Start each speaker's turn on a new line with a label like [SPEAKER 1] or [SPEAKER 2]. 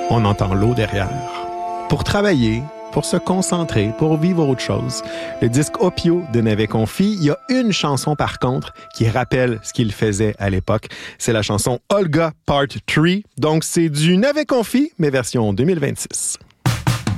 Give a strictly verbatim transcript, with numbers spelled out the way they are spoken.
[SPEAKER 1] on entend l'eau derrière. Pour travailler, pour se concentrer, pour vivre autre chose. Le disque Opio de Navet Confi, il y a une chanson par contre qui rappelle ce qu'il faisait à l'époque. C'est la chanson Olga Part trois. Donc c'est du Navet Confi, mais version deux mille vingt-six.